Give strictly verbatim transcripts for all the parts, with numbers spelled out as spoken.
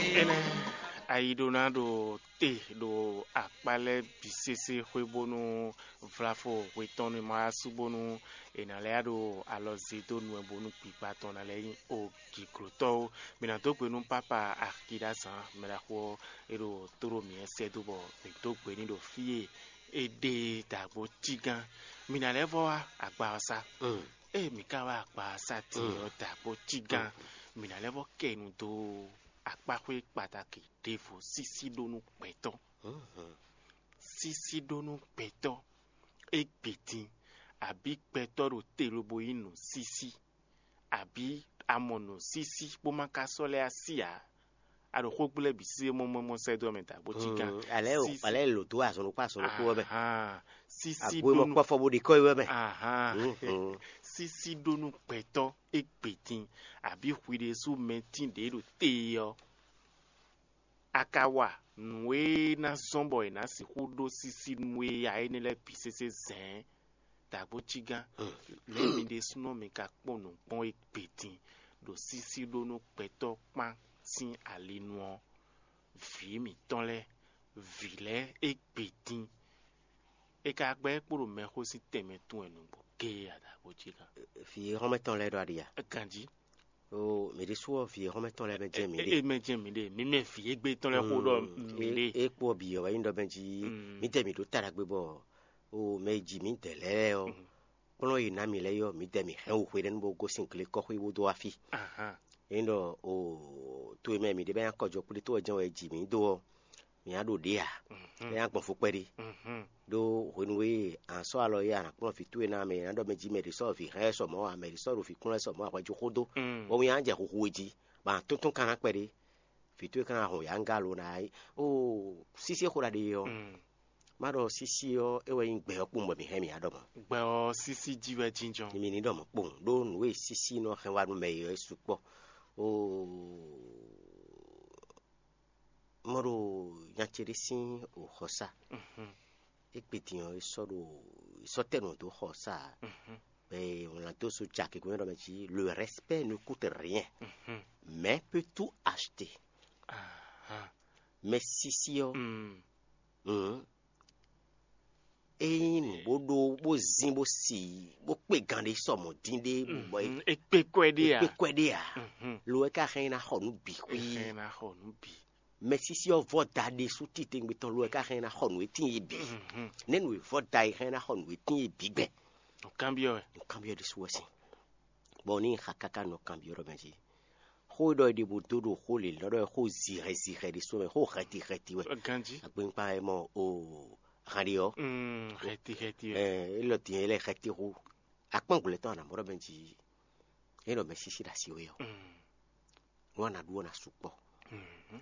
ene aidona do te do akpale bisese huebonu vlafo wetonu ma subonu enale do alozedo nu ebonu pipato na leyin o kikroto mina to pe nu papa akida san mera ho ero toro mi ese do bo to pe ni do fie ede dagbo tigan mina levo agba osa e mi ka wa agba osa ti o dagbo tigan mina levo kenu do àpapọ̀ pàtàkì dèfò sísí lónú pẹ̀tọ́ sísí lónú pẹ̀tọ́ ègbèdín àbí pẹ̀tọ́ ló tèròbó inú sísí àbí amọ̀nà sísí bó máa ka sọ́lẹ̀ àṣìyà àdókò gbọ́lẹ̀ bí sí mọ́mọ́mọ́ sẹ́dọ̀ mẹ́ta bó ti gan. alẹ́ o alẹ́ lò tó àsọ̀rọ̀ pa àsọ̀rọ̀ kó wẹ́ bẹ̀. sísí àgbo ìmọ̀ pọ́fọ́ bó di kọ́ ìwẹ́ bẹ̀. sísí lónú pẹ̀tọ́ ègbèdín àbí huidesu mẹ́tìndé ló tè yọ. akawa nwe na zombo na si hudo sisi nwe ya enele pisese zen dagbo chigan le mi de suno mi ka ponu pon ekpetin do sisi do no peto pan sin alinuo vi mi tonle vile ekpetin e ka gbe poro me ho si teme tun enu bo ke adagbo chigan fi remeton le do adia kanji o mi de so fi remeton le benje mi e me je mi de mi me fi egbe ton le ko do mi de e po bi o yin do benji mi te mi do tara gbe bo o meji mi tele o kono ina mi le yo mi te mi he o hweden bo go sinkle ko hwi do afi aha endo o to me mi de ben ko jo puli to jan e ji mi do mi ado dia e an pon fu peri do wenwe an so alo ya na pon fi tu na me na do meji me de so fi he so mo a me de so ro fi kun so mo a jo hodo o mi an je ho hoji ba tuntun kan peri fi tu kan ho ya ngalo na o sisi ho ra de yo maro sisi yo ewe yin gbe opo mo mi he mi adomo gbe o sisi jiwe jinjon mi ni domo po do nu we sisi no he wa nu me yo supo o moro yanchirisin o hosa ekpetiyan isoro isotenu do hosa ben on a tous ce jack que on dit le respect ne coûte rien mais peut tout acheter mais sisi yo mm e bodo bo zin bo si bo pe gande so mo dinde bo boy e pe kwede ya e pe kwede ya lo e ka reina honu bi wi reina honu bi mais sisi yo voda de suti te ngbe ton lo e ka reina honu etin e bi nenu e voda e reina honu etin e bi gbe o cambio o cambio de suwasi boni hakaka no cambio ro benji ho do de bo dodo ho le lo do ho zire zire de so me ho reti reti we ganji agbin pa e mo o radio mm reti reti eh lo tiene le reti ru akpangule to na mo ro benji e no me sisi da si we yo mm no na duo na supo mm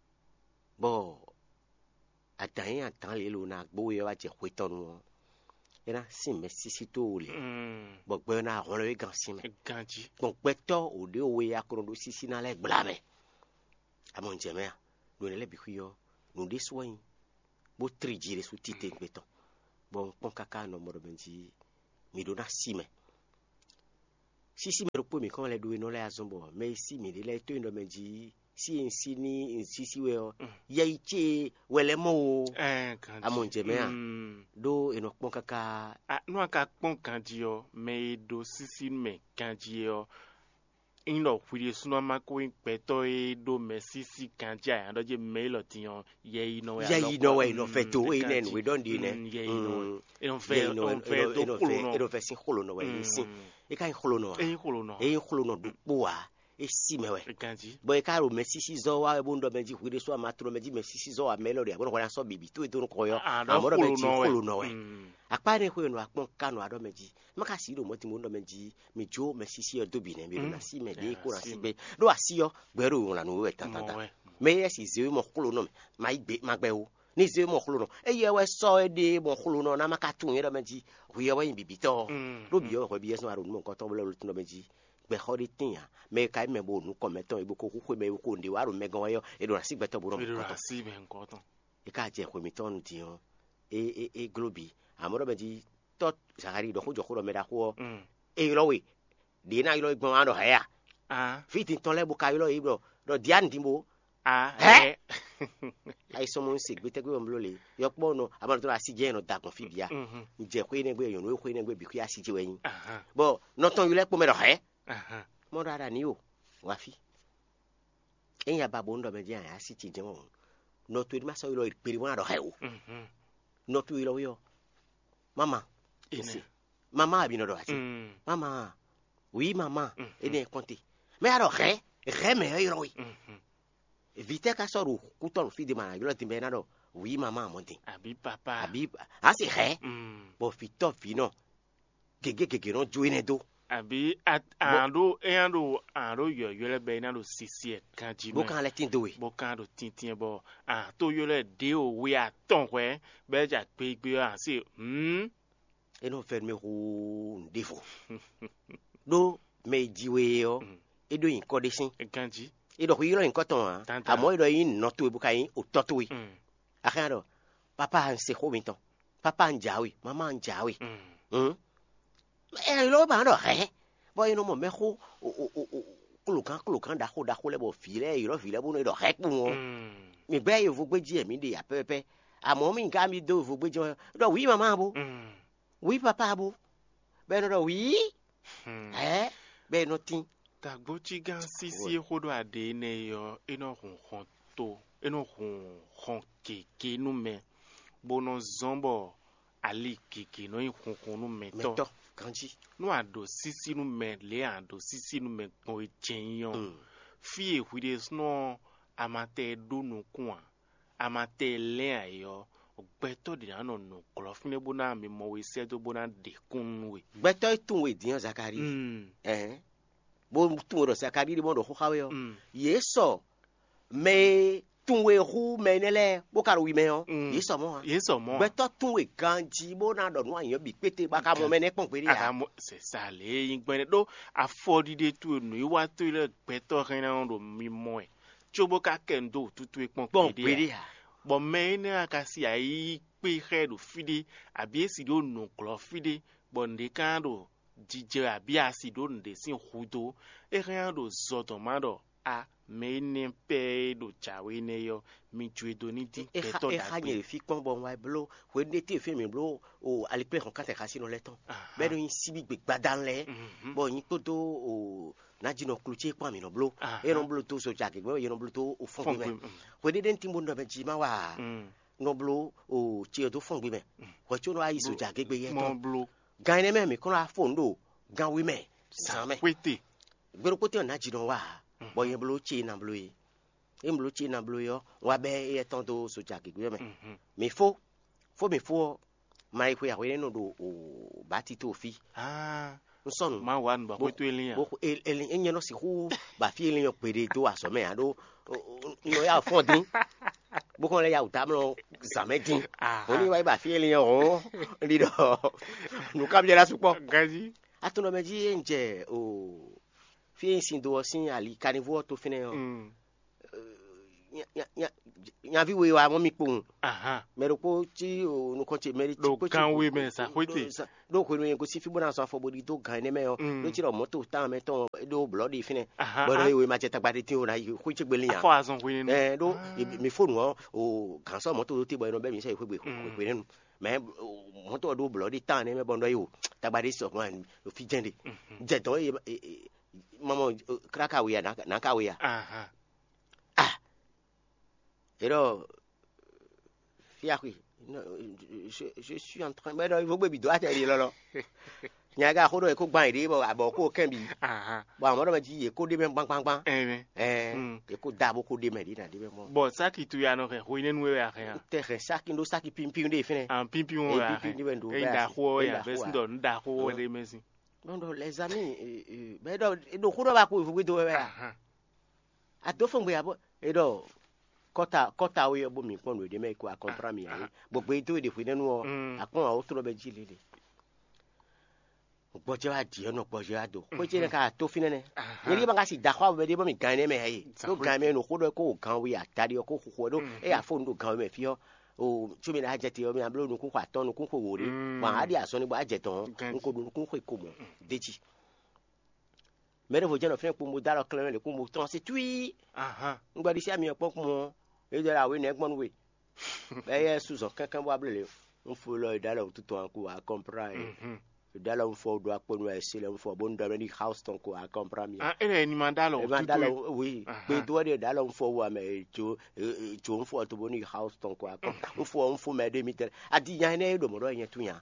bo atan atan le lo na gbo yo wa je hweton no era si me sisi to le mm bo gbe na ro le gan si me ganji bon peto o de o we akoro do sisi na le gblabe amon jeme do le bi yo no de soyin bo trijire su tite beton bon pon kaka no mo benji mi do na sime sisi me ro po mi kon le do no le azombo me si mi le to ndo benji si ensi ni sisi we o ya iche wele mo eh kan amonje me a do eno pon kaka a no aka pon kan ji o me do sisi me kan ji o in lo furi suno ma ko in peto e do me sisi kan ji a do je me lo ti yon ye ino ya ye ino we no feto we nen we don di ne ye ino e non fe on fe do kulo no e do fe sin kulo no we sin e kan kulo no e kulo no e kulo no du po a e si me we kanji boy ka ro me sisi zo wa bo ndo meji hwire so ma tro meji me sisi zo wa melody abon ko so bibi to e do ko yo amoro meji kulo no we akpare ko no akpon kanu ado meji maka si do mo ti mo ndo meji mi jo me sisi o do bi ne mi do na si me de ko na si be do asiyo gbero won la no we tantanta me yes is mo kulo no ma igbe ma gbe o ni ze mo kulo no e ye we so e de mo kulo no na maka tun ye do meji wi ye we bibi to do bi yo ko bi yes no aro mo ko to bo lo tun do meji gbe khori tin me kai me bo nu ko meton ibo ko ku me ko ndi waro me gan yo e do na si gbe to bo ro ko to si be nko ton e ka je ko mi ton ti o e e e globi amoro meji to sagari do ko jo ko me da ko e lo we de na ilo gbon ano ha ya ah fi tin ton le bu ka ilo ibro do dian dimbo ah eh ai somo nse gbe te gbe o mlo le yo po no amalo to asije no da kon fi bia nje ko ine gbe yon no ko ine gbe bi ku asije weyin bo no ton yule po me do he mo dara ni o wa fi enya babo ndo me je an asije je won no to ma so lo pere won do he o no to lo yo mama ese mama abi no do ati mama oui mama ene konte me aro he he me yo wi vite ka soro ku ton fi de ma yo ti me na do oui mama mo tin abi papa abi asi he bo fi to fi no gege gege no jo ene do abi at ando e ando ando yo yo le be na do sisi kan ji bo kan le tin do we bo kan do tintin bo ah to yo le de o we aton we be ja pe gbe an si hm e no ferme ro ndefo do me jiwe yo e do yin ko de sin kan ji e do yiro yin ko ton a mo do yin no to e bu ka yin o to to we a kan do papa an se ko mi ton papa an jawi mama an jawi hm e lo ba no he bo yin mo me ko o o kulukan kulukan da ko da ko le bo fi le iro fi le bo no do he pu won mi gbe yo fu gbe ji emi de ya pepe amo mi nka mi do fu gbe jo do oui mama bo oui papa bo be no do oui eh be no tin tagbo chi gan sisi hodo ade ne yo eno hon hon to eno hon hon keke nu me bono zombo ali keke no hon hon nu me to kanji no ado sisi nu me le ado sisi nu me ko jenyon fi ehwide sno amate do nu kwa amate le ayo gbeto de na no klofine bona mi mo we se do bona de kunwe gbeto tun we diyan zakari eh bo tun ro zakari ri mo do khawe yo yeso me tun we hu menele bo karo wi me yo yeso mo yeso mo gbeto tun we ganji bo na do nu ayan bi pete ba ka mo me ne pon pere ya c'est ça le yin gbene do afodide tu nu iwa tu le gbeto rin na do mi mo e chobo ka kendo tutu e pon pere ya bon me ne akasi ai pe hedo fide abi esi do no klo fide bon de kando dije abi asi do nde sin hudo e rien do zotomado a me ne pe do chawe ne yo mi tue do ni ti beto da e ha nye fi pon bon wa blo we ne ti fi mi blo o ali pe kon kate kasi no leton be do yin sibi gbe gbadan le bon yin to do o na jino kluche kwa mi no blo e no blo to so jake gbe e no blo to o fon gbe me we de den timbo no be ji ma wa no blo o che to fon gbe me ko cho no ayi so jake gbe ye to blo gan ne me mi ko la fon do gan wi me sa me kwete gbe ro ko te na jino wa bo ye blo che na blo yi e blo che na blo yo wa be e ton do so jake gbe me mi fo fo mi fo mai ko ya we no do o bati to fi ah nsonu ma wan ba ko to elian bo el el enye no si hu ba fi elian pere do aso me ado no ya fo din bo ko le ya uta mo zame din oni wa ba fi elian o ndi do nu ka bi la supo gaji atuno meji nje o fi sin do sin ali carnivore to fine o nya nya nya vi we wa mo mi pon aha mero ko ti o nu ko ti meri ti ko kan we me sa kwete do ko ni ko si fi bona so afo bodi to gan ne me o do ti ro moto ta me ton do bloody fine bodo we ma che tagbade ti o na ko ti gbele yan afo azon we ni eh do mi phone o o kan so moto ti bo no be mi se kwegbe kwegbe nu me moto do bloody ta ne me bondo yo tagbade so kan o fi jende je to mama kraka we na na ka we ya aha et là fiakui je je suis en train mais il faut que bido ate là là nyaga ko do ko gban ide bo abo ko kan bi aha bo mo do ma ji e ko de me bang bang bang eh eh e ko da bo ko de me di na de mo bo saki tu ya no re ho ine nwe ya re te re saki ndo saki pim pim de fine en pim pim o ya e da ho ya be ndo nda ho de mesi non non les amis mais do do ko do ba ko fu bido we ya a do fun gbe ya bo e do kota kota we bo mi pon we de me ko a contra mi ani bo gbe to de fu nenu o akon a o to be ji lele gboje wa di ono gboje wa do ko je ka to fi nene ni ba ga si da kwa be de bo mi gan ne me ayi to gan me no ko do ko gan we atari ko ko do e a phone do gan me fi o o tu mi na je ti o mi ablo nu ku kwa ton nu ku ko wore wa adi aso ni ba je ton ko do ku ko ko mo deji mais vous avez fait pour me dar clair le pour temps c'est tui aha ngba di si ami opon mo e de la we ne gbon we be ye suzo kankan bo able le on fo lo da lo tout en ko a comprendre da lo fo do akpo no e se le fo bo ndo ni house ton ko a comprendre ah ere ni mandalo tout tout oui be do de da lo fo wa me jo jo fo to bo ni house ton ko a comprendre fo on fo me de mitel adi yan ne do mo do yen tunya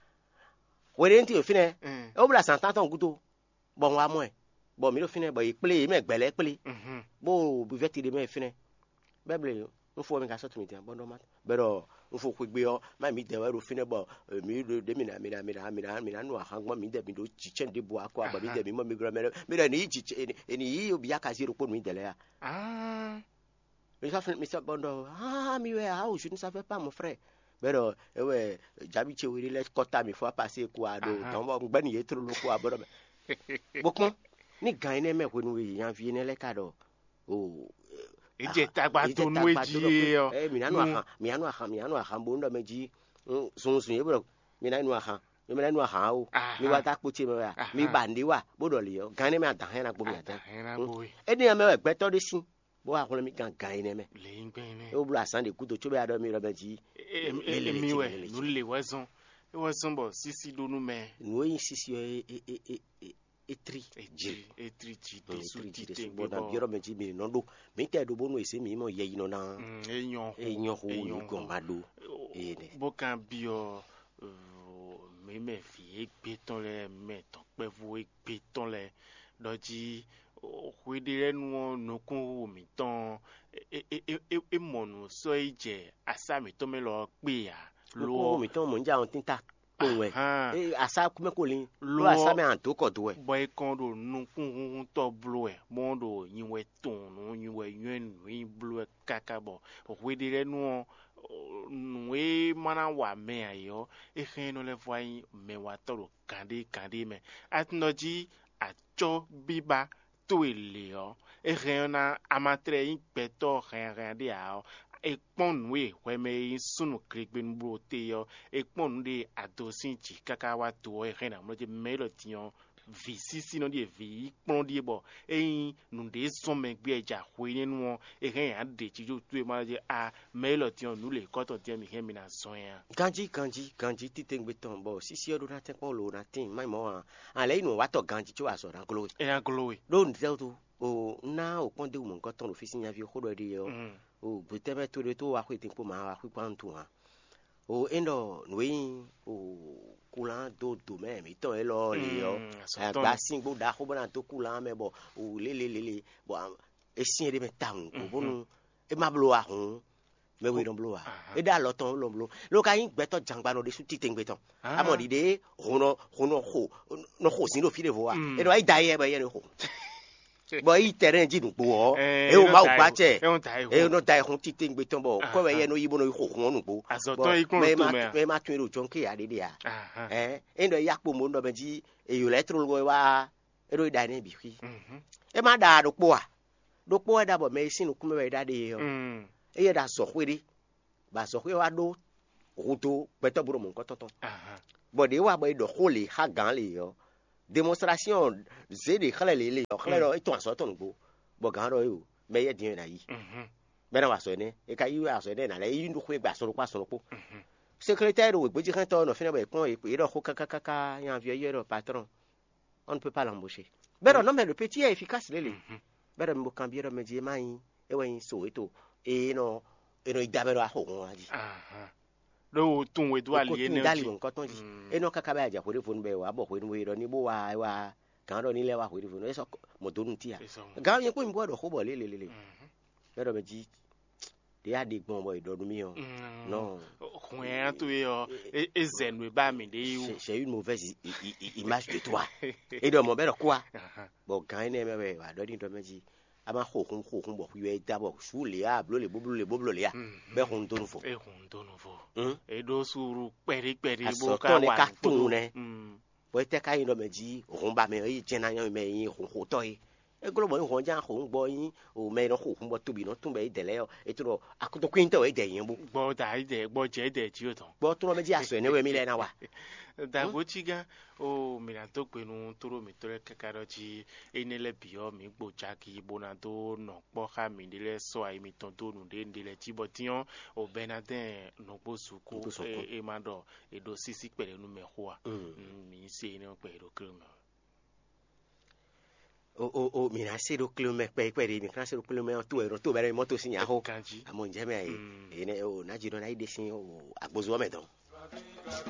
we re nti o fine o bla san tan ton guto bon wa mo bon mi lo fine bo iple me gbele iple bo bu veti de me fine beble on fo mi ka so to mi tan bon do mat bero on fo ku gbe o ma mi de wa ro fine bo mi de mi na mi na mi na mi na mi na no ha ngmo mi de mi do chi chen de bo akwa ba mi de mi mo mi gra me mi de ni chi ni yi obi aka zero po mi de le ya ah mi sa mi sa bon do ah mi we ah je ne savais pas mon frère bero ewe jabi che we le kota mi fo passer quoi do ton bo ngba ni yetro lo ko aboro bokun ni gan ne me ko nu we yan vie ne le ka do o eje tagba to nu eji yo eh mi na no aha mi anu aha mi anu aha bo ndo meji sun sun yebro mi na nu aha mi na nu aha o mi wa ta poche me wa mi bande wa bo do le yo gan ne me atan he na gbo mi atan e ni me we gbe to de sin bo wa ko mi gan gan ne me le ngbe ne o bla san de ku to chobe ado mi ro meji mi we nu le wazon e wazon bo sisi do nu me nu yin sisi e e e etri etri ji de su ti te bo na biro me ji mi no do mi te do bo no ese mi mo ye yin na eyan eyan ho ni go ma do e ne bo kan bi o me me fi egbe ton le me ton pe vo egbe ton le doji o de renu no kun wo mi ton e e e e mo no so ije asa mi to me lo pe ya lo mi ton mo nja on tinta we e asa kuma ko lin lo asa me an to ko do e boy kon do nu kun to blo e mo do yin we ton nu yin we yen yin blo e kaka bo o we de renu nu e mana wa me ayo e khen no le voi me wa to kande kande me atnoji acho biba to ele o e khen na amatre yin peto khen khen de a e pon we we me sunu krigbin bro te yo e pon de adosin chi kaka wa to e khen na mo je me lo tion vi sisi no de vi pon de bo e nu de so me gbe eja we ninu e khen ya de chi jo tu e ma je a me lo tion nu le ko to tie mi khen mi na so ya ganji ganji ganji ti tengbe ton bo sisi o do na te po lo na tin mai mo a ale inu wa to ganji cho aso ran glo e an glo we do ntel to o na o kon de mo nkan ton ofisi nya vi ko do de yo o butebe to de to wa ko tin po ma wa ku pan tu ha o endo nui o kula do do me mi to e lo le yo agba sin gbo da ko bona to kula me bo o le le le le bo e sin de me tan ko bonu e ma blo a hun me we don blo a e da lo ton lo blo lo ka yin gbe to jangba no de su ti tengbe ton amodi de hono hono ho no ho sin do fi de vo a e do ai dai e ba ye ho bo i terrain ji nugbo o e o ma o pa che e no dai hun ti tengbe ton bo ko we ye no yibo no ho hun nugbo azoton ikun to me me ma tun ro jon ke ya de de ya eh e ndo ya po mo ndo meji e yo letro go wa e ro dai ne bi fi e ma da do po a do po da bo me sin ku me we da de yo e ye da so hwere ba so hwe wa do ruto peto buru mo nko ton bo de wa bo do hole ha gan le yo démonstration c'est de xale le le xale ro to aso to ngbo bo gan ro yo me ye din na yi me na wa so ne e ka yi wa so ne na le yi ndu ku gba so pa so po secrétaire we gbeji kan to no fina be kon e ro ko kaka kaka yan vieux ye ro patron on ne peut pas l'embaucher mais non mais le petit est efficace le le mais mo kan bi ro me je mai e wen so eto e no e no idabero a ho won aji lo tun we do ali ne dali won ko ton ji e no kaka ba ja hore fun be wa bo hore we ro ni bo wa wa kan ro ni le wa hore fun e so mo do nun ti a ga yin ko mi bo do ho bo le le le pero be ji de ya de gbon bo idodun mi o non kun e to yo e zen we ba mi de yo c'est une mauvaise image de toi et de mo be ro kwa bo kan ne me be wa do ni do me ji ama ho hun ho hun bo wi da bo su le a blo le boblo le boblo le a be hun to no fo e hun to no fo e do suru peri peri bo ka wa ka tun ne bo te ka yin do meji hun ba me yi jena yan me yin hun ho to yi e glo bo ho ja ho ngbo yin o me no ho ngbo to bi no tun be de le o e to akuto kwin to e de yin bu gbo da ide gbo je de ji o ton gbo to me ji aso ne we mi le na wa da bo chiga o mi na to pe nu toro mi tore kakaro ji enele bio mi gbo jaki bona do no po ha mi dile so ai mi ton to nu de ndile ti botion o benadin no gbo suku e ma do e do sisi pere nu me hoa mi se ni pe do kro o o o mi na se do klo me pe pe ri mi kan se do klo me to e ro to bere moto si nya ho kanji amon je me e ne o na ji do na ide sin o agbozo me don